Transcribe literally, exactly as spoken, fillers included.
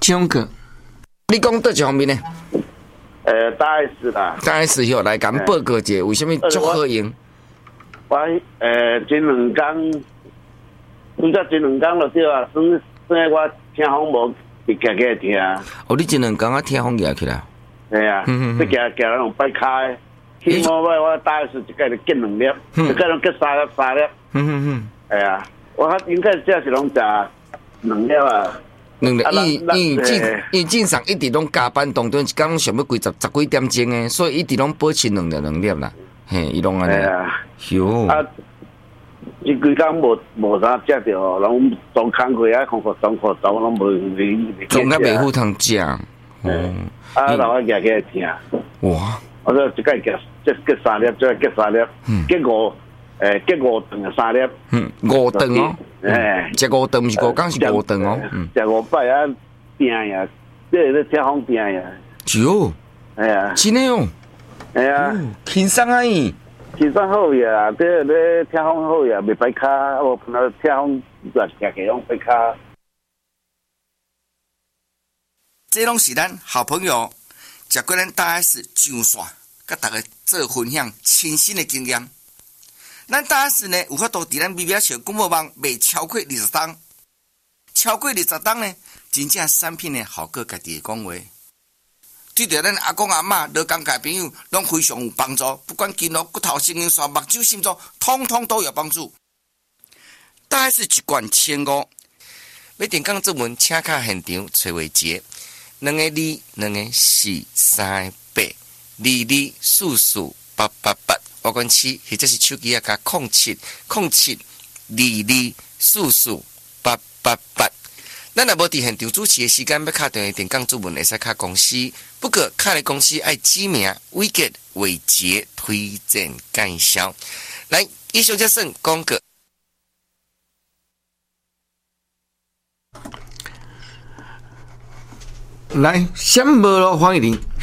中国，你讲倒一方面呢？ 呃，大 S 啦， 大 S 哟，来讲报告者，为什么足好用？ 我呃前两天，拄则前两天就对啊，算算我听风无直直去听。 哦，你前两天啊听风摇起来？ 系啊，你行行那种摆开，起码我我大 S 一个就结两粒，一个人结三粒三粒。嗯嗯嗯。系啊，我应该只是拢食两粒啊。 两粒，因因正因正常一直拢加班当中，一工拢上要几十十几点钟诶，所以一直拢保持两粒两粒啦。嘿，伊拢安尼。哟。啊， 这几工无无啥食着，拢装工课啊，空课装课装拢无未。 装甲袂好通食。 嗯。啊，然后夹起来听。 哇！ 我说一个夹，即夹三粒，再夹三粒，结五，诶，夹五顿三粒。 嗯，五顿哦。诶，食五顿毋是五工是五顿哦。 嗯，食五摆啊，拼呀，即个咧听风拼呀。 哟。 哎呀。 真诶哦。 哎呀。 轻松啊伊。 轻松好呀，即个咧听风好呀，袂摆卡，我碰到听风就夹起拢摆卡。 这拢是咱好朋友，食过咱大 S 上线，甲大家做分享亲身的经验。咱大 S 呢有法度伫咱微微笑广播网卖超过二十档，超过二十档呢，真正产品呢好过家己的讲话。对着咱阿公阿嬷、老公家朋友，拢非常有帮助。不管筋肉、骨头、神经线、目睭、心脏，通通都有帮助。大 S 一罐千五，要电讲作文，请卡现场找话节。两个二，两个四，三个八，二二四四八八八，我管七，或者是手机啊加空七空七二二四四八八八。咱若无伫现场主持的时间，要敲电话电讲主文，会使敲公司。不过敲的公司爱指名、伟杰、伟杰推荐介绍。来，以上这算广告。来，什么咯？黄以玲。